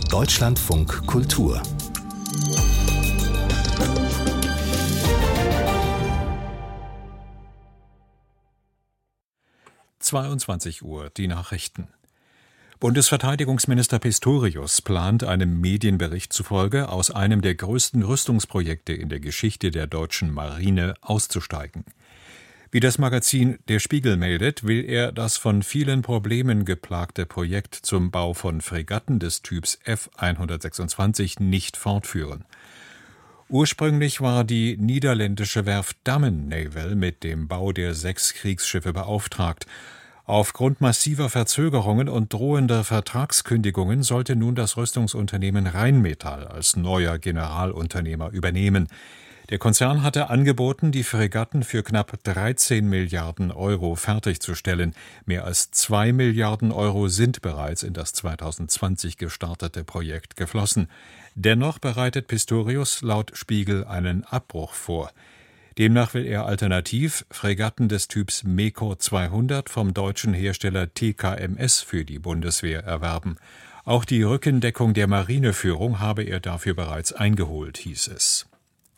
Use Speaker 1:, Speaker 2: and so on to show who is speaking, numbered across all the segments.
Speaker 1: Deutschlandfunk Kultur.
Speaker 2: Uhr, die Nachrichten. Bundesverteidigungsminister Pistorius plant einem Medienbericht zufolge, aus einem der größten Rüstungsprojekte in der Geschichte der deutschen Marine auszusteigen. Wie das Magazin Der Spiegel meldet, will er das von vielen Problemen geplagte Projekt zum Bau von Fregatten des Typs F-126 nicht fortführen. Ursprünglich war die niederländische Werft Damen Naval mit dem Bau der 6 Kriegsschiffe beauftragt. Aufgrund massiver Verzögerungen und drohender Vertragskündigungen sollte nun das Rüstungsunternehmen Rheinmetall als neuer Generalunternehmer übernehmen. Der Konzern hatte angeboten, die Fregatten für knapp 13 Milliarden Euro fertigzustellen. Mehr als 2 Milliarden Euro sind bereits in das 2020 gestartete Projekt geflossen. Dennoch bereitet Pistorius laut Spiegel einen Abbruch vor. Demnach will er alternativ Fregatten des Typs MEKO 200 vom deutschen Hersteller TKMS für die Bundeswehr erwerben. Auch die Rückendeckung der Marineführung habe er dafür bereits eingeholt, hieß es.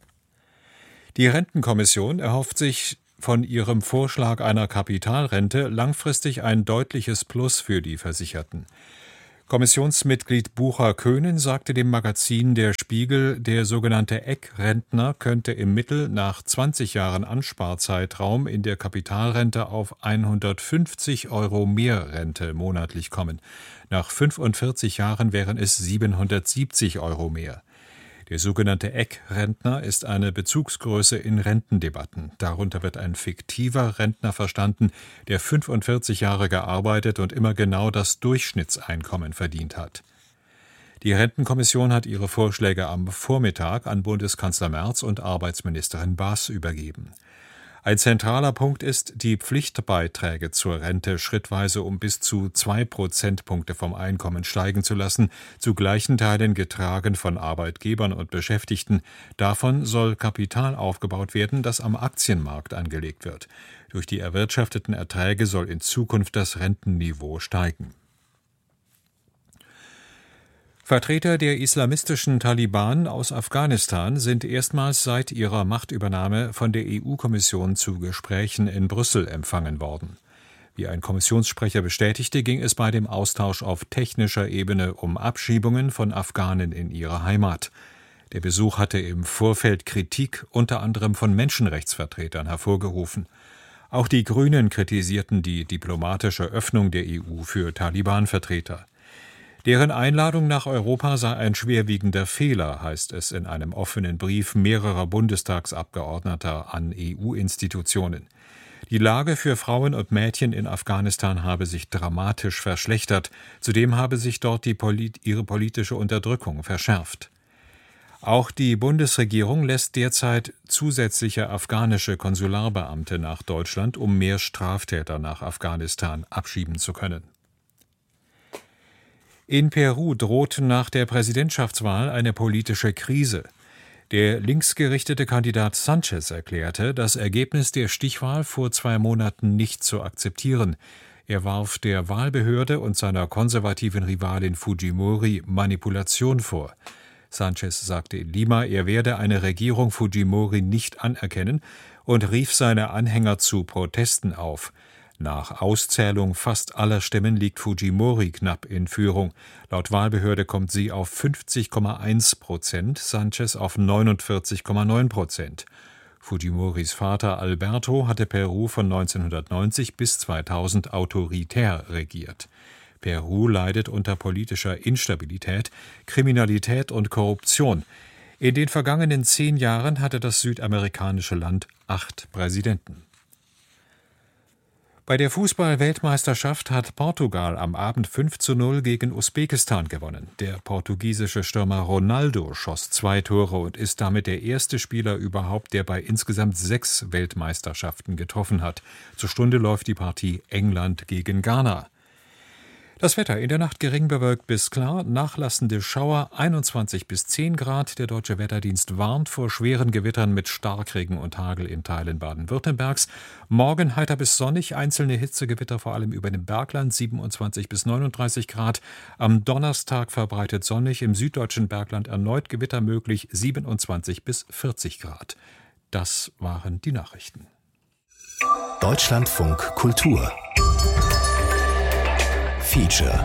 Speaker 2: Die Rentenkommission erhofft sich von ihrem Vorschlag einer Kapitalrente langfristig ein deutliches Plus für die Versicherten. Kommissionsmitglied Bucher-Köhnen sagte dem Magazin Der Spiegel, der sogenannte Eck-Rentner könnte im Mittel nach 20 Jahren Ansparzeitraum in der Kapitalrente auf 150 Euro mehr Rente monatlich kommen. Nach 45 Jahren wären es 770 Euro mehr. Der sogenannte Eck-Rentner ist eine Bezugsgröße in Rentendebatten. Darunter wird ein fiktiver Rentner verstanden, der 45 Jahre gearbeitet und immer genau das Durchschnittseinkommen verdient hat. Die Rentenkommission hat ihre Vorschläge am Vormittag an Bundeskanzler Merz und Arbeitsministerin Baas übergeben. Ein zentraler Punkt ist, die Pflichtbeiträge zur Rente schrittweise um bis zu 2 Prozentpunkte vom Einkommen steigen zu lassen, zu gleichen Teilen getragen von Arbeitgebern und Beschäftigten. Davon soll Kapital aufgebaut werden, das am Aktienmarkt angelegt wird. Durch die erwirtschafteten Erträge soll in Zukunft das Rentenniveau steigen. Vertreter der islamistischen Taliban aus Afghanistan sind erstmals seit ihrer Machtübernahme von der EU-Kommission zu Gesprächen in Brüssel empfangen worden. Wie ein Kommissionssprecher bestätigte, ging es bei dem Austausch auf technischer Ebene um Abschiebungen von Afghanen in ihre Heimat. Der Besuch hatte im Vorfeld Kritik unter anderem von Menschenrechtsvertretern hervorgerufen. Auch die Grünen kritisierten die diplomatische Öffnung der EU für Taliban-Vertreter. Deren Einladung nach Europa sei ein schwerwiegender Fehler, heißt es in einem offenen Brief mehrerer Bundestagsabgeordneter an EU-Institutionen. Die Lage für Frauen und Mädchen in Afghanistan habe sich dramatisch verschlechtert. Zudem habe sich dort ihre politische Unterdrückung verschärft. Auch die Bundesregierung lässt derzeit zusätzliche afghanische Konsularbeamte nach Deutschland, um mehr Straftäter nach Afghanistan abschieben zu können. In Peru droht nach der Präsidentschaftswahl eine politische Krise. Der linksgerichtete Kandidat Sanchez erklärte, das Ergebnis der Stichwahl vor 2 Monaten nicht zu akzeptieren. Er warf der Wahlbehörde und seiner konservativen Rivalin Fujimori Manipulation vor. Sanchez sagte in Lima, er werde eine Regierung Fujimori nicht anerkennen und rief seine Anhänger zu Protesten auf. Nach Auszählung fast aller Stimmen liegt Fujimori knapp in Führung. Laut Wahlbehörde kommt sie auf 50,1%, Sanchez auf 49,9%. Fujimoris Vater Alberto hatte Peru von 1990 bis 2000 autoritär regiert. Peru leidet unter politischer Instabilität, Kriminalität und Korruption. In den vergangenen 10 Jahren hatte das südamerikanische Land 8 Präsidenten. Bei der Fußball-Weltmeisterschaft hat Portugal am Abend 5:0 gegen Usbekistan gewonnen. Der portugiesische Stürmer Ronaldo schoss 2 Tore und ist damit der erste Spieler überhaupt, der bei insgesamt 6 Weltmeisterschaften getroffen hat. Zur Stunde läuft die Partie England gegen Ghana. Das Wetter in der Nacht gering bewölkt bis klar, nachlassende Schauer 21 bis 10 Grad. Der Deutsche Wetterdienst warnt vor schweren Gewittern mit Starkregen und Hagel in Teilen Baden-Württembergs. Morgen heiter bis sonnig, einzelne Hitzegewitter vor allem über dem Bergland 27 bis 39 Grad. Am Donnerstag verbreitet sonnig, im süddeutschen Bergland erneut Gewitter möglich 27 bis 40 Grad. Das waren die Nachrichten.
Speaker 1: Deutschlandfunk Kultur Feature.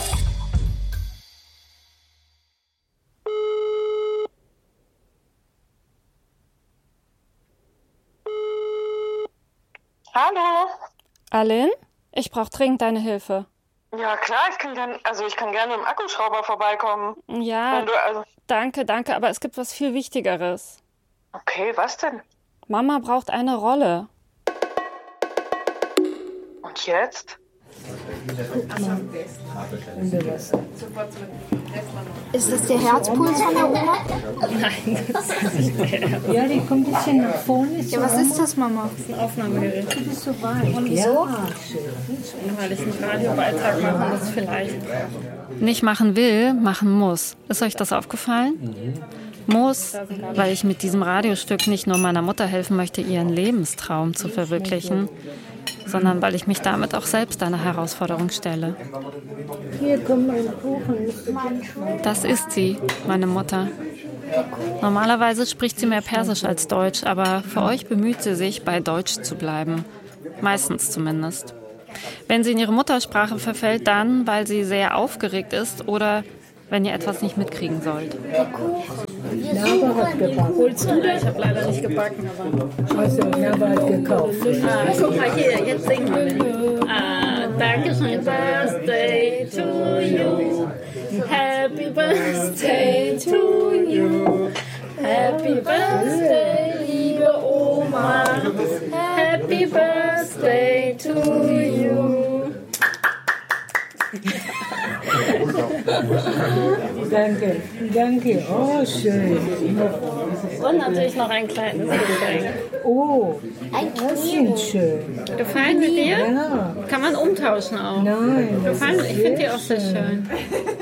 Speaker 3: Hallo.
Speaker 4: Alin, ich brauche dringend deine Hilfe.
Speaker 3: Ja klar, ich kann gerne mit dem Akkuschrauber vorbeikommen.
Speaker 4: Ja, danke, aber es gibt was viel Wichtigeres.
Speaker 3: Okay, was denn?
Speaker 4: Mama braucht eine Rolle.
Speaker 3: Und jetzt?
Speaker 5: Ist das der Herzpuls von der Oma?
Speaker 4: Nein, das ist nicht der.
Speaker 6: Ja, die kommt ein bisschen nach vorne.
Speaker 5: Ja, was ist das, Mama?
Speaker 4: Das ist ein Aufnahmegerät.
Speaker 6: Du bist so weit.
Speaker 5: Und wieso?
Speaker 6: Ja,
Speaker 4: Weil ich einen Radiobeitrag machen muss vielleicht. Nicht machen will, machen muss. Ist euch das aufgefallen? Muss, weil ich mit diesem Radiostück nicht nur meiner Mutter helfen möchte, ihren Lebenstraum zu verwirklichen, sondern weil ich mich damit auch selbst einer Herausforderung stelle.
Speaker 6: hier kommt mein Kuchen.
Speaker 4: Das ist sie, meine Mutter. Normalerweise spricht sie mehr Persisch als Deutsch, aber für euch bemüht sie sich, bei Deutsch zu bleiben. Meistens zumindest. Wenn sie in ihre Muttersprache verfällt, dann, weil sie sehr aufgeregt ist oder wenn ihr etwas nicht mitkriegen sollt.
Speaker 6: Naba hat gebacken.
Speaker 4: Holst du das? Ich habe leider nicht gebacken, aber...
Speaker 6: Also, Naba hat gekauft.
Speaker 4: Guck mal hier, jetzt singen wir. Dankeschön, Birthday to you. Happy Birthday to you. Happy Birthday, liebe Oma. Happy Birthday to you.
Speaker 6: Danke. Oh, schön.
Speaker 4: Und natürlich noch ein kleines Geschenk.
Speaker 6: Oh, das ist schön.
Speaker 4: Gefallen mit dir?
Speaker 6: Ja.
Speaker 4: Kann man umtauschen auch.
Speaker 6: Nein, das
Speaker 4: Gefallen?
Speaker 6: ist
Speaker 4: Ich finde die
Speaker 6: sehr
Speaker 4: auch sehr schön.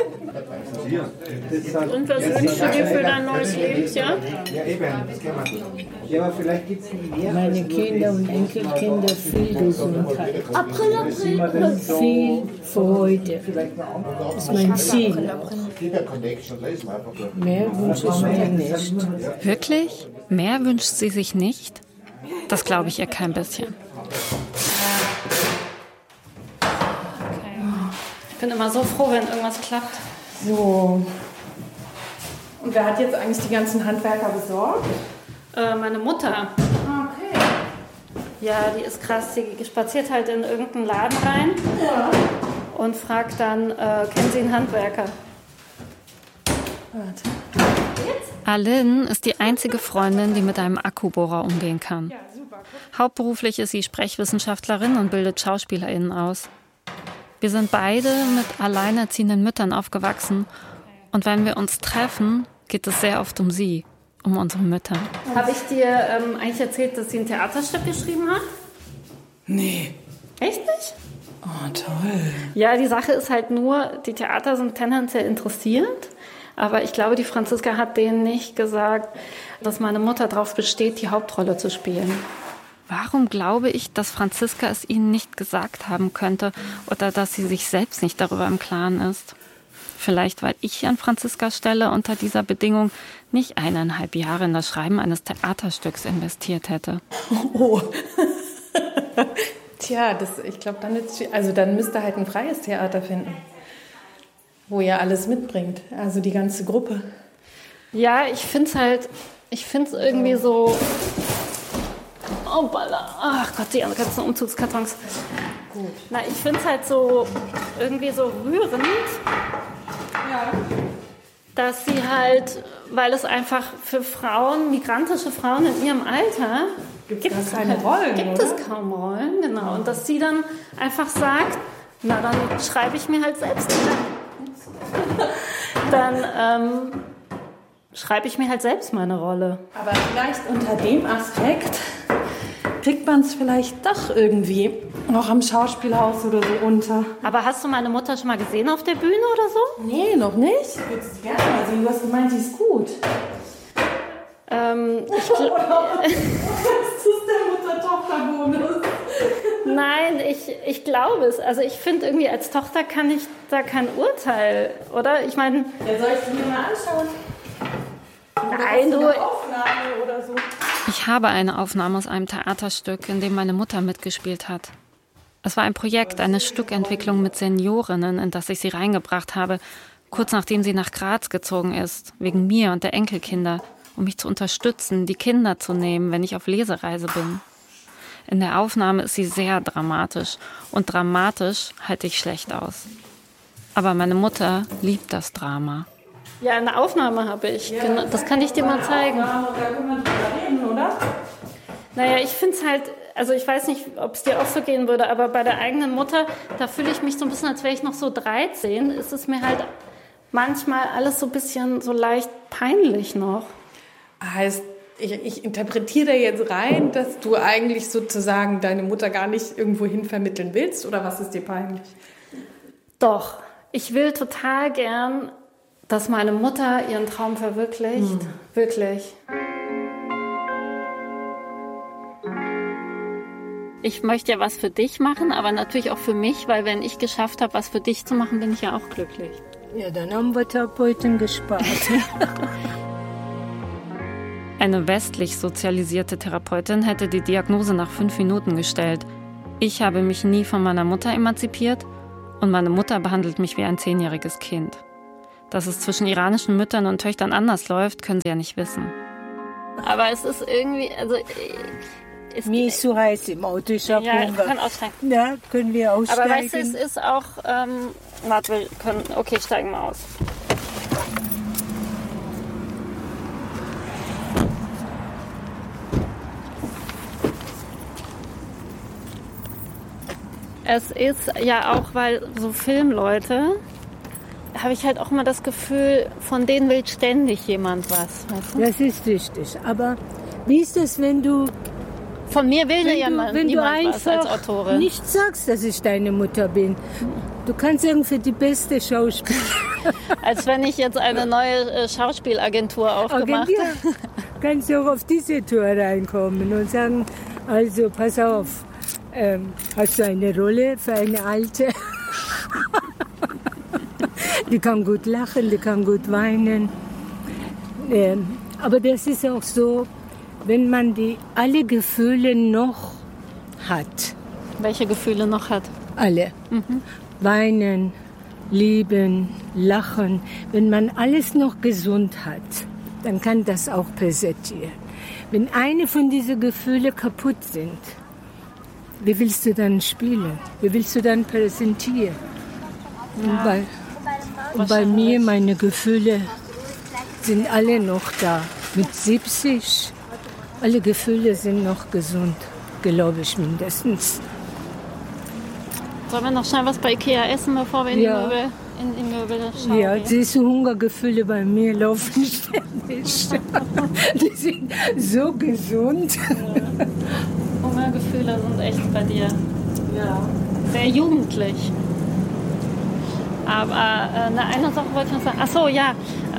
Speaker 6: schön.
Speaker 4: Und was wünschst du dir für dein neues Lebensjahr?
Speaker 6: Meine Kinder und Enkelkinder viel Gesundheit. Und viel Freude. Das ist mein Ziel. Mehr wünsche ich mir nicht.
Speaker 4: Wirklich? Mehr wünscht sie sich nicht? Das glaube ich ihr kein bisschen. Okay. Ich bin immer so froh, wenn irgendwas klappt.
Speaker 7: So. Und wer hat jetzt eigentlich die ganzen Handwerker besorgt?
Speaker 4: Meine Mutter.
Speaker 7: Okay.
Speaker 4: Ja, die ist krass. Die spaziert halt in irgendeinen Laden rein und fragt dann, kennen Sie einen Handwerker?
Speaker 7: Warte.
Speaker 4: Alin ist die einzige Freundin, die mit einem Akkubohrer umgehen kann. Hauptberuflich ist sie Sprechwissenschaftlerin und bildet SchauspielerInnen aus. Wir sind beide mit alleinerziehenden Müttern aufgewachsen. Und wenn wir uns treffen, geht es sehr oft um sie, um unsere Mütter. Habe ich dir eigentlich erzählt, dass sie ein Theaterstück geschrieben hat?
Speaker 7: Nee.
Speaker 4: Echt nicht?
Speaker 7: Oh, toll.
Speaker 4: Ja, die Sache ist halt nur, die Theater sind tendenziell interessiert. Aber ich glaube, die Franziska hat denen nicht gesagt, dass meine Mutter darauf besteht, die Hauptrolle zu spielen. Warum glaube ich, dass Franziska es ihnen nicht gesagt haben könnte oder dass sie sich selbst nicht darüber im Klaren ist? Vielleicht, weil ich an Franziskas Stelle unter dieser Bedingung nicht 1,5 Jahre in das Schreiben eines Theaterstücks investiert hätte.
Speaker 7: Oh. Tja, ich glaube, dann müsst ihr halt ein freies Theater finden, wo ihr alles mitbringt, also die ganze Gruppe.
Speaker 4: Ja, ich finde es irgendwie so... Oh, Baller. Ach Gott, die ganzen Umzugskartons.
Speaker 7: Gut.
Speaker 4: Na, ich finde es halt so irgendwie so rührend, dass sie halt, weil es einfach für Frauen, migrantische Frauen in ihrem Alter, gibt es kaum Rollen, genau. Und dass sie dann einfach sagt, na dann schreibe ich mir halt selbst schreibe ich mir halt selbst meine Rolle.
Speaker 7: Aber vielleicht unter dem Aspekt kriegt man es vielleicht doch irgendwie noch am Schauspielhaus oder so unter.
Speaker 4: Aber hast du meine Mutter schon mal gesehen auf der Bühne oder so?
Speaker 7: Nee, noch nicht. Ich würde es gerne mal sehen. Du hast gemeint, die ist gut.
Speaker 4: Ich
Speaker 7: Das ist der Mutter-Tochter-Bonus.
Speaker 4: Nein, ich glaube es. Also ich finde irgendwie, als Tochter kann ich da kein Urteil, oder? Ich meine...
Speaker 7: Ja, soll ich sie mir mal anschauen?
Speaker 4: Nein, du...
Speaker 7: Aufnahme oder so.
Speaker 4: Ich habe eine Aufnahme aus einem Theaterstück, in dem meine Mutter mitgespielt hat. Es war ein Projekt, eine Stückentwicklung mit Seniorinnen, in das ich sie reingebracht habe, kurz nachdem sie nach Graz gezogen ist, wegen mir und der Enkelkinder, um mich zu unterstützen, die Kinder zu nehmen, wenn ich auf Lesereise bin. In der Aufnahme ist sie sehr dramatisch und dramatisch halte ich schlecht aus. Aber meine Mutter liebt das Drama. Ja, eine Aufnahme habe ich. Ja, das kann ich dir mal zeigen.
Speaker 7: Da können wir drüber reden, oder?
Speaker 4: Naja, ich finde es halt, also ich weiß nicht, ob es dir auch so gehen würde, aber bei der eigenen Mutter, da fühle ich mich so ein bisschen, als wäre ich noch so 13, ist es mir halt manchmal alles so ein bisschen so leicht peinlich noch.
Speaker 7: Heißt, ich interpretiere da jetzt rein, dass du eigentlich sozusagen deine Mutter gar nicht irgendwo hin vermitteln willst, oder was ist dir peinlich?
Speaker 4: Doch, ich will total gern, dass meine Mutter ihren Traum verwirklicht. Wirklich. Ich möchte ja was für dich machen, aber natürlich auch für mich, weil wenn ich geschafft habe, was für dich zu machen, bin ich ja auch glücklich.
Speaker 6: Ja, dann haben wir Therapeuten gespart.
Speaker 4: Eine westlich sozialisierte Therapeutin hätte die Diagnose nach 5 Minuten gestellt. Ich habe mich nie von meiner Mutter emanzipiert und meine Mutter behandelt mich wie ein 10-jähriges Kind. Dass es zwischen iranischen Müttern und Töchtern anders läuft, können sie ja nicht wissen. Aber es ist irgendwie, also...
Speaker 6: Mir ist zu heiß im Auto, ich habe
Speaker 4: Hunger.
Speaker 6: Hunger.
Speaker 4: Können aussteigen.
Speaker 6: Ja, können wir aussteigen.
Speaker 4: Aber weißt du, es ist auch... warte, wir können... Okay, steigen wir aus. Es ist ja auch, weil so Filmleute, habe ich halt auch immer das Gefühl, von denen will ständig jemand was. Weißt du?
Speaker 6: Das ist richtig. Aber wie ist das, wenn du...
Speaker 4: Von mir will
Speaker 6: wenn du
Speaker 4: niemand was als
Speaker 6: einfach
Speaker 4: Autorin.
Speaker 6: nicht sagst, dass ich deine Mutter bin. Du kannst irgendwie die beste Schauspielerin.
Speaker 4: Als wenn ich jetzt eine neue Schauspielagentur aufgemacht habe.
Speaker 6: Kannst du auch auf diese Tour reinkommen und sagen, also pass auf, hast du eine Rolle für eine Alte? Die kann gut lachen, die kann gut weinen. Aber das ist auch so, wenn man alle Gefühle noch hat.
Speaker 4: Welche Gefühle noch hat?
Speaker 6: Alle. Weinen, lieben, lachen. Wenn man alles noch gesund hat, dann kann das auch präsentieren. Wenn eine von diesen Gefühlen kaputt sind, wie willst du dann spielen? Wie willst du dann präsentieren? Ja. Und bei mir, meine Gefühle sind alle noch da. Mit 70, alle Gefühle sind noch gesund, glaube ich mindestens.
Speaker 4: Sollen wir noch schnell was bei Ikea essen, bevor wir in die Möbel schauen?
Speaker 6: Ja, diese Hungergefühle bei mir laufen ständig. Die sind so gesund.
Speaker 4: Hungergefühle sind echt bei dir sehr jugendlich. Aber eine Sache wollte ich noch sagen. Ach so, ja.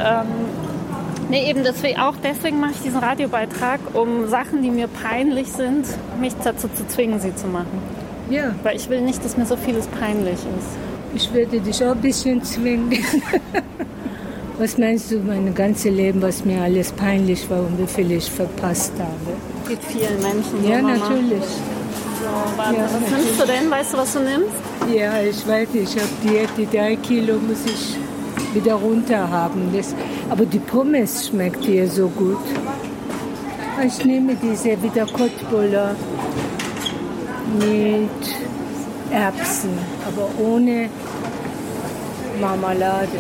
Speaker 4: Deswegen mache ich diesen Radiobeitrag, um Sachen, die mir peinlich sind, mich dazu zu zwingen, sie zu machen.
Speaker 6: Ja.
Speaker 4: Weil ich will nicht, dass mir so vieles peinlich ist.
Speaker 6: Ich werde dich auch ein bisschen zwingen. Was meinst du, mein ganzes Leben, was mir alles peinlich war und wie viel ich verpasst habe?
Speaker 4: Geht vielen Menschen so,
Speaker 6: Ja,
Speaker 4: Mama.
Speaker 6: Natürlich.
Speaker 4: So, warte, was nimmst du denn? Weißt du, was du nimmst?
Speaker 6: Ja, ich weiß, ich habe Diät, die 3 Kilo muss ich wieder runter haben. Aber die Pommes schmeckt dir so gut. Ich nehme diese wieder Kotbuller mit Erbsen, aber ohne Marmelade.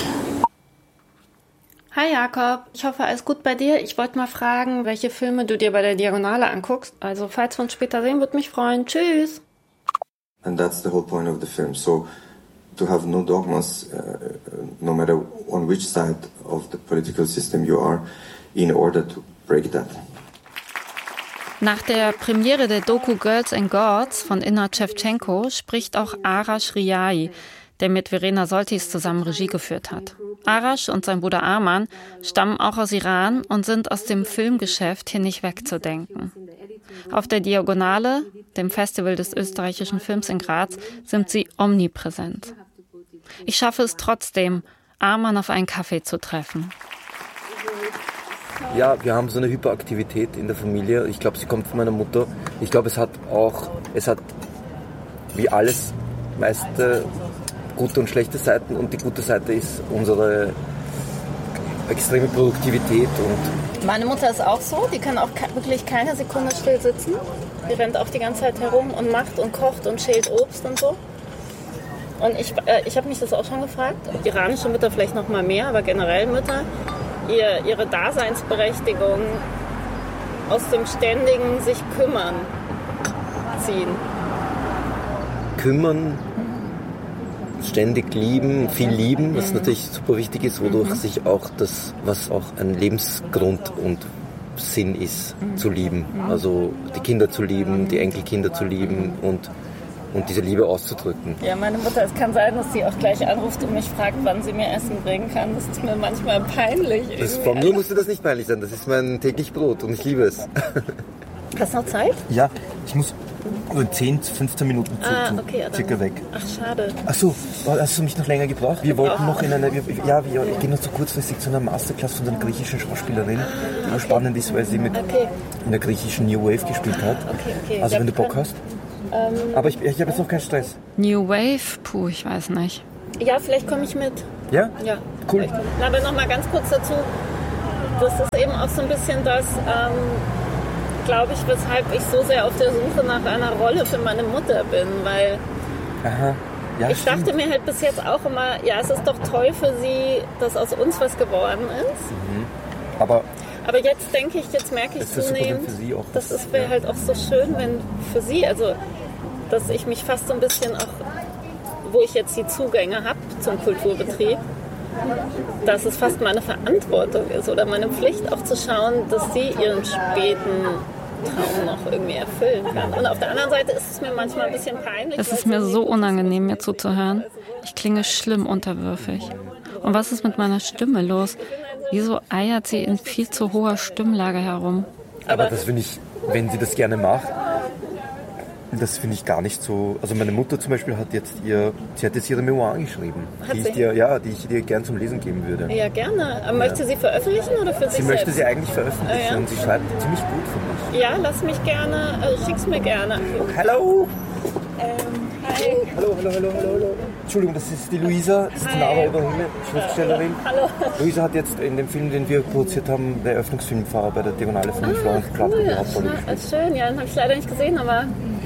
Speaker 4: Hi Jakob, ich hoffe, alles gut bei dir. Ich wollte mal fragen, welche Filme du dir bei der Diagonale anguckst. Also, falls wir uns später sehen, würde mich freuen. Tschüss!
Speaker 1: And that's the whole point of the film. So, to have no dogmas, no matter on which side of the political system you are, in order to break that.
Speaker 4: Nach der Premiere der Doku Girls and Gods von Inna Shevchenko spricht auch Arash Riai, der mit Verena Soltis zusammen Regie geführt hat. Arash und sein Bruder Arman stammen auch aus Iran und sind aus dem Filmgeschäft hier nicht wegzudenken. Auf der Diagonale, dem Festival des österreichischen Films in Graz, sind sie omnipräsent. Ich schaffe es trotzdem, Arman auf einen Kaffee zu treffen.
Speaker 8: Ja, wir haben so eine Hyperaktivität in der Familie. Ich glaube, sie kommt von meiner Mutter. Ich glaube, es hat wie alles meiste gute und schlechte Seiten. Und die gute Seite ist unsere extreme Produktivität. Und
Speaker 4: meine Mutter ist auch so. Die kann auch wirklich keine Sekunde still sitzen. Die rennt auch die ganze Zeit herum und macht und kocht und schält Obst und so. Und ich habe mich das auch schon gefragt. Iranische Mütter vielleicht noch mal mehr, aber generell Mütter. Ihre Daseinsberechtigung aus dem ständigen sich kümmern ziehen.
Speaker 8: Kümmern, ständig lieben, viel lieben, was natürlich super wichtig ist, wodurch sich auch das, was auch ein Lebensgrund und Sinn ist, zu lieben. Also die Kinder zu lieben, die Enkelkinder zu lieben und diese Liebe auszudrücken.
Speaker 4: Ja, meine Mutter, es kann sein, dass sie auch gleich anruft und mich fragt, wann sie mir Essen bringen kann. Das ist mir manchmal peinlich.
Speaker 8: Von mir musste das nicht peinlich sein. Das ist mein täglich Brot und ich liebe es.
Speaker 4: Hast du noch Zeit?
Speaker 8: Ja, ich muss in 10, 15 Minuten circa weg.
Speaker 4: Ach, schade.
Speaker 8: Ach so, hast du mich noch länger gebraucht? Wir wollten noch wir gehen noch so kurzfristig zu einer Masterclass von einer griechischen Schauspielerin, die spannend ist, weil sie mit in der griechischen New Wave gespielt hat. Okay. Also wenn du Bock hast. Aber ich habe jetzt noch keinen Stress.
Speaker 4: New Wave? Ich weiß nicht. Ja, vielleicht komme ich mit.
Speaker 8: Ja?
Speaker 4: Ja.
Speaker 8: Cool.
Speaker 4: Aber noch mal ganz kurz dazu. Das ist eben auch so ein bisschen das, glaube ich, weshalb ich so sehr auf der Suche nach einer Rolle für meine Mutter bin. Weil ich dachte mir halt bis jetzt auch immer, ja, es ist doch toll für sie, dass aus uns was geworden ist.
Speaker 8: Aber
Speaker 4: jetzt denke ich, jetzt merke ich zunehmend, das wäre halt auch so schön, wenn für sie, also dass ich mich fast so ein bisschen auch, wo ich jetzt die Zugänge habe zum Kulturbetrieb, dass es fast meine Verantwortung ist oder meine Pflicht auch zu schauen, dass sie ihren späten Traum noch irgendwie erfüllen kann. Und auf der anderen Seite ist es mir manchmal ein bisschen peinlich. Es ist mir so unangenehm, mir zuzuhören. Ich klinge schlimm unterwürfig. Und was ist mit meiner Stimme los? Wieso eiert sie in viel zu hoher Stimmlage herum?
Speaker 8: Aber das finde ich, wenn sie das gerne macht, das finde ich gar nicht so. Also meine Mutter zum Beispiel hat jetzt ihre Memoiren geschrieben, die ich dir gern zum Lesen geben würde.
Speaker 4: Ja, gerne. Aber möchte sie veröffentlichen oder für sich selbst?
Speaker 8: Sie möchte sie eigentlich veröffentlichen und sie schreibt ziemlich gut, finde ich.
Speaker 4: Ja, lass mich gerne, schick's mir gerne.
Speaker 8: Hallo!
Speaker 4: Hi.
Speaker 8: Hallo. Entschuldigung, das ist die Luisa, das ist die Nava Ibrahimi, Schriftstellerin.
Speaker 4: Hallo.
Speaker 8: Luisa hat jetzt in dem Film, den wir produziert haben, der Eröffnungsfilmfahrer bei der Diagonale von Florence Platte die Hauptrolle gespielt.
Speaker 4: Schön, ja, den habe ich leider nicht gesehen, aber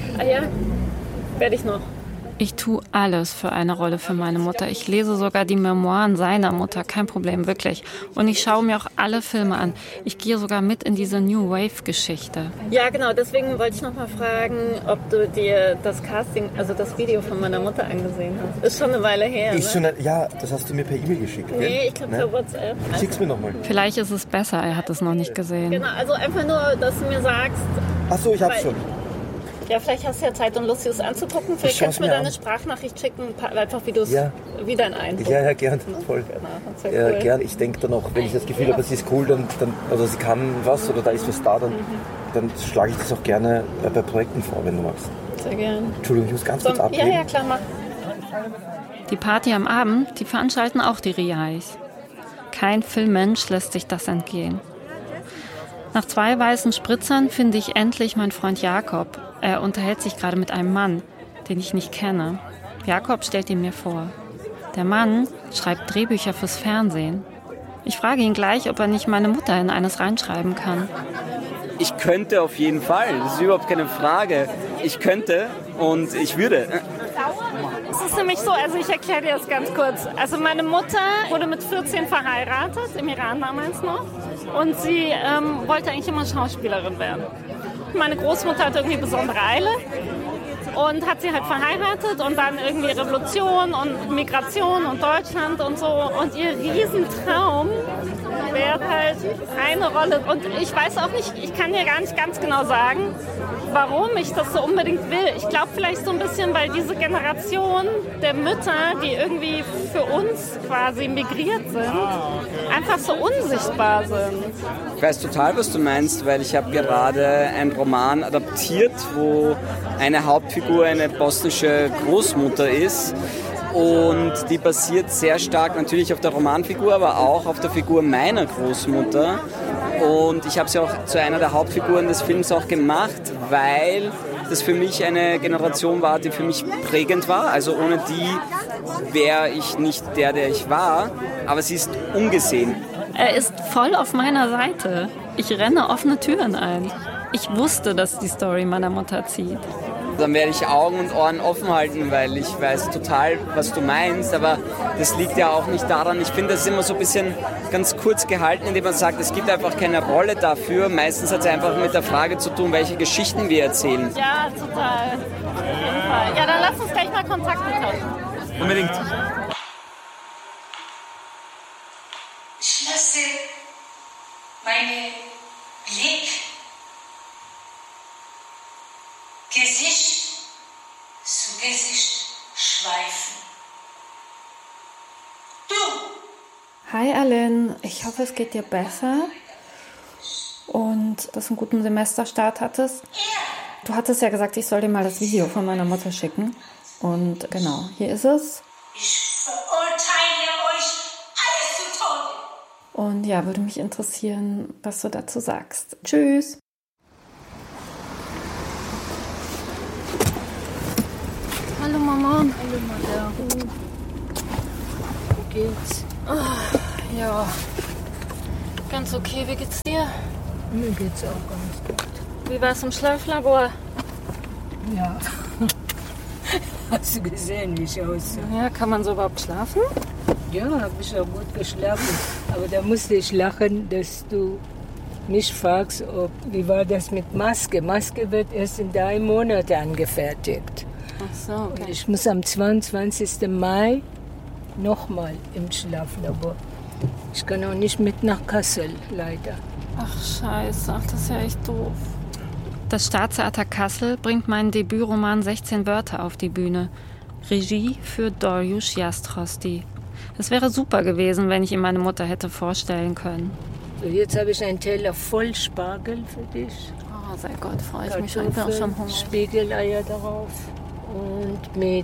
Speaker 4: werde ich noch. Ich tue alles für eine Rolle für meine Mutter. Ich lese sogar die Memoiren seiner Mutter, kein Problem, wirklich. Und ich schaue mir auch alle Filme an. Ich gehe sogar mit in diese New Wave-Geschichte. Ja, genau, deswegen wollte ich noch mal fragen, ob du dir das Casting, also das Video von meiner Mutter angesehen hast. Ist schon eine Weile her, ne?
Speaker 8: Ja, das hast du mir per E-Mail geschickt, gell?
Speaker 4: Nee, ich glaube per WhatsApp.
Speaker 8: Schick's mir nochmal.
Speaker 4: Vielleicht ist es besser, er hat es noch nicht gesehen. Genau, also einfach nur, dass du mir sagst...
Speaker 8: Ach so, ich hab's schon.
Speaker 4: Ja, vielleicht hast du ja Zeit und Lust, dir das anzugucken. Vielleicht kannst du mir deine Sprachnachricht schicken, einfach wie du es, wie dein Eindruck.
Speaker 8: Ja, gern, voll.
Speaker 4: Genau, cool.
Speaker 8: Gern. Ich denke dann auch, wenn ich das Gefühl habe, sie ist cool, dann, oder sie kann was oder da ist was da, dann schlage ich das auch gerne bei Projekten vor, wenn du magst.
Speaker 4: Sehr gern.
Speaker 8: Entschuldigung, ich muss ganz kurz ablegen.
Speaker 4: Ja, klar, mach. Die Party am Abend, die veranstalten auch die Riais. Kein Filmmensch lässt sich das entgehen. Nach 2 weißen Spritzern finde ich endlich meinen Freund Jakob. Er unterhält sich gerade mit einem Mann, den ich nicht kenne. Jakob stellt ihn mir vor. Der Mann schreibt Drehbücher fürs Fernsehen. Ich frage ihn gleich, ob er nicht meine Mutter in eines reinschreiben kann.
Speaker 9: Ich könnte auf jeden Fall, das ist überhaupt keine Frage. Ich könnte und ich würde.
Speaker 4: Es ist nämlich so, also ich erkläre dir das ganz kurz. Also meine Mutter wurde mit 14 verheiratet, im Iran damals noch. Und sie wollte eigentlich immer Schauspielerin werden. Meine Großmutter hatte irgendwie besondere Eile. und hat sie halt verheiratet und dann irgendwie Revolution und Migration und Deutschland und so. Und ihr Riesentraum wäre halt eine Rolle. Und ich weiß auch nicht, ich kann dir gar nicht ganz genau sagen, warum ich das so unbedingt will. Ich glaube vielleicht so ein bisschen, weil diese Generation der Mütter, die irgendwie für uns quasi migriert sind, einfach so unsichtbar sind.
Speaker 9: Ich weiß total, was du meinst, weil ich habe gerade einen Roman adaptiert, wo eine Hauptfigur eine bosnische Großmutter ist. Und die basiert sehr stark natürlich auf der Romanfigur, aber auch auf der Figur meiner Großmutter. Und ich habe sie auch zu einer der Hauptfiguren des Films auch gemacht, weil das für mich eine Generation war, die für mich prägend war. Also ohne die wäre ich nicht der ich war. Aber sie ist ungesehen.
Speaker 4: Er ist voll auf meiner Seite. Ich renne offene Türen ein. Ich wusste, dass die Story meiner Mutter zieht.
Speaker 9: Dann werde ich Augen und Ohren offen halten, weil ich weiß total, was du meinst, aber das liegt ja auch nicht daran. Ich finde, das ist immer so ein bisschen ganz kurz gehalten, indem man sagt, es gibt einfach keine Rolle dafür. Meistens hat es einfach mit der Frage zu tun, welche Geschichten wir erzählen.
Speaker 4: Ja, total. Auf jeden Fall. Ja, dann lass uns gleich mal Kontakte tauschen.
Speaker 9: Unbedingt.
Speaker 10: Ich lasse meine Blick Gesicht zu Gesicht schweifen. Du!
Speaker 4: Hi Aline, ich hoffe, es geht dir besser und dass du einen guten Semesterstart hattest. Du hattest ja gesagt, ich soll dir mal das Video von meiner Mutter schicken. Und genau, hier ist es.
Speaker 10: Ich verurteile euch alles zu Tode.
Speaker 4: Und ja, würde mich interessieren, was du dazu sagst. Tschüss! Hallo Mama.
Speaker 6: Hallo Madame. Wie geht's?
Speaker 4: Ja, ganz okay. Wie geht's dir?
Speaker 6: Mir geht's auch ganz gut.
Speaker 4: Wie war's im Schlaflabor?
Speaker 6: Ja. Hast du gesehen, wie ich aussehe?
Speaker 4: Ja, kann man so überhaupt schlafen?
Speaker 6: Ja, habe ich auch gut geschlafen. Aber da musste ich lachen, dass du mich fragst, wie war das mit Maske? Maske wird erst in 3 Monaten angefertigt.
Speaker 4: Ach so, okay.
Speaker 6: Und ich muss am 22. Mai nochmal im Schlaflabor. Ich kann auch nicht mit nach Kassel, leider.
Speaker 4: Ach scheiße, ach, das ist ja echt doof. Das Staatstheater Kassel bringt meinen Debütroman 16 Wörter auf die Bühne. Regie für Dariusz Jastrosti. Es wäre super gewesen, wenn ich ihm meine Mutter hätte vorstellen können.
Speaker 6: So, jetzt habe ich einen Teller voll Spargel für dich.
Speaker 4: Oh, sei Gott, freue ich mich schon. Ich bin auch schon hungrig.
Speaker 6: Spiegeleier darauf. Und mit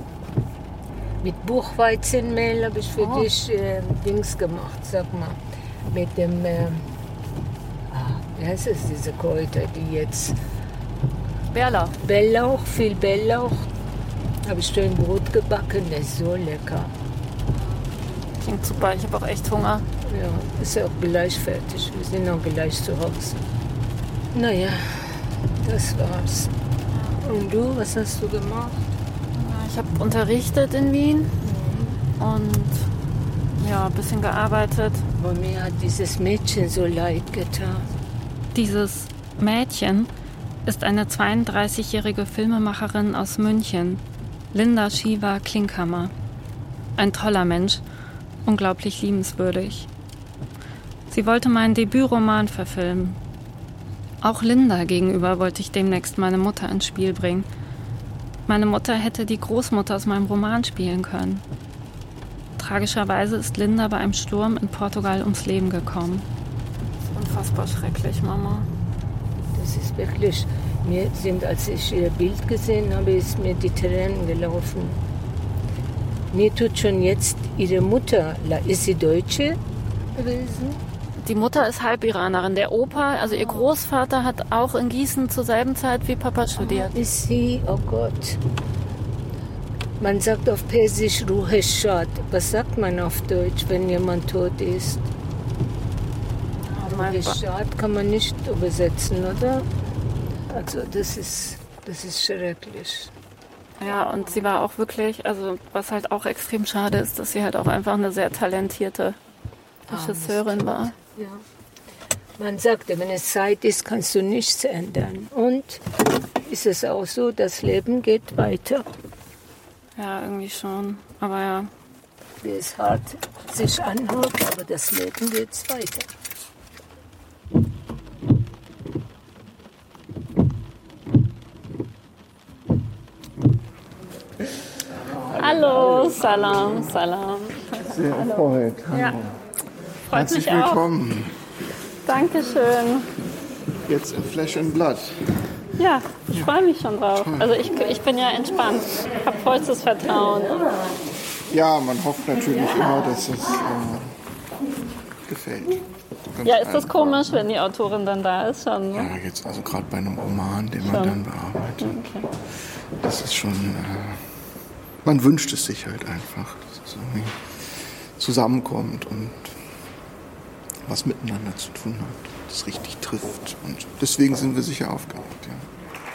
Speaker 6: Buchweizenmehl habe ich für dich Dings gemacht, sag mal. Mit dem, wie heißt es, diese Kräuter, die jetzt...
Speaker 4: Bärlauch.
Speaker 6: Bärlauch, viel Bärlauch. Habe ich schön Brot gebacken, das ist so lecker.
Speaker 4: Klingt super, ich habe auch echt Hunger.
Speaker 6: Ja, ist ja auch gleich fertig. Wir sind auch gleich zu Hause. Naja, das war's. Und du, was hast du gemacht?
Speaker 4: Ich habe unterrichtet in Wien und ja, ein bisschen gearbeitet.
Speaker 6: Aber mir hat dieses Mädchen so leid getan.
Speaker 4: Dieses Mädchen ist eine 32-jährige Filmemacherin aus München, Linda Shiva Klinkhammer. Ein toller Mensch, unglaublich liebenswürdig. Sie wollte meinen Debütroman verfilmen. Auch Linda gegenüber wollte ich demnächst meine Mutter ins Spiel bringen. Meine Mutter hätte die Großmutter aus meinem Roman spielen können. Tragischerweise ist Linda bei einem Sturm in Portugal ums Leben gekommen. Das ist unfassbar schrecklich, Mama.
Speaker 6: Das ist wirklich, als ich ihr Bild gesehen habe, ist mir die Tränen gelaufen. Mir tut schon jetzt ihre Mutter, ist sie Deutsche gewesen?
Speaker 4: Die Mutter ist Halbiranerin. Der Opa, also ihr Großvater, hat auch in Gießen zur selben Zeit wie Papa studiert.
Speaker 6: Ist sie? Oh Gott. Man sagt auf Persisch Ruhe Shad. Was sagt man auf Deutsch, wenn jemand tot ist? Ruhe Shad kann man nicht übersetzen, oder? Also das ist schrecklich.
Speaker 4: Ja, und sie war auch wirklich, also was halt auch extrem schade ist, dass sie halt auch einfach eine sehr talentierte Regisseurin war.
Speaker 6: Ja. Man sagte, wenn es Zeit ist, kannst du nichts ändern. Und ist es auch so, das Leben geht weiter.
Speaker 4: Ja, irgendwie schon. Aber ja.
Speaker 6: Wie es hart sich anhört, aber das Leben geht weiter.
Speaker 4: Hallo, Salam, Salam.
Speaker 11: Sehr erfreut. Hallo.
Speaker 4: Ja. Freut
Speaker 11: Herzlich
Speaker 4: mich auch.
Speaker 11: willkommen.
Speaker 4: Dankeschön.
Speaker 11: Jetzt in Flesh and Blood.
Speaker 4: Ja, ich freue mich schon drauf.
Speaker 11: Toll.
Speaker 4: Also ich bin ja entspannt. Ich habe vollstes Vertrauen.
Speaker 11: Ja, man hofft natürlich immer, dass es gefällt. Ganz
Speaker 4: Ja, ist das
Speaker 11: einfach.
Speaker 4: komisch, wenn die Autorin dann da ist schon? Ne?
Speaker 11: Ja, jetzt also gerade bei einem Roman, den man dann bearbeitet.
Speaker 4: Okay.
Speaker 11: Das ist schon, man wünscht es sich halt einfach, dass es irgendwie zusammenkommt und was miteinander zu tun hat, das richtig trifft. Und deswegen sind wir sicher aufgeregt, ja.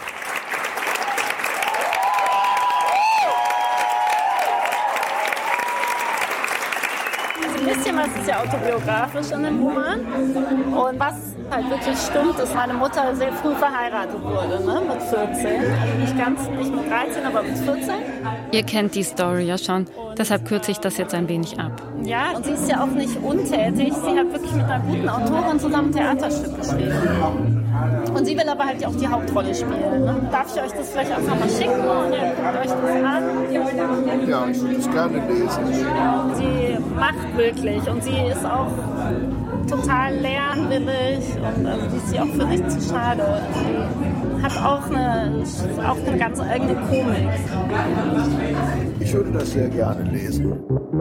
Speaker 4: Ein bisschen was ist ja autobiografisch in dem Roman. Und was halt wirklich stimmt, ist, meine Mutter sehr früh verheiratet wurde, ne? Mit 14. Also nicht mit 13, aber mit 14.
Speaker 12: Ihr kennt die Story ja schon, deshalb kürze ich das jetzt ein wenig ab.
Speaker 4: Ja, und sie ist ja auch nicht untätig. Sie hat wirklich mit einer guten Autorin zusammen ein Theaterstück geschrieben. Und sie will aber halt auch die Hauptrolle spielen. Ne? Darf ich euch das vielleicht einfach mal schicken und ihr guckt euch das an?
Speaker 11: Ja, ich würde es gerne lesen.
Speaker 4: Und sie macht wirklich und sie ist auch total lernwillig und also die ist sie auch für nichts zu schade. Sie hat auch eine ganz eigene Komik.
Speaker 11: Ich würde das sehr gerne lesen.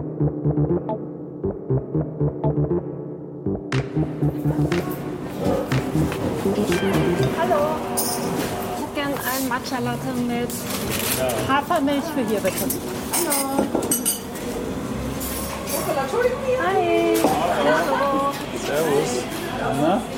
Speaker 4: Hallo, ich hätte gerne einen Matcha Latte mit Hafermilch für hier, bitte. Hallo. Hi. Hallo.
Speaker 13: Servus. Na?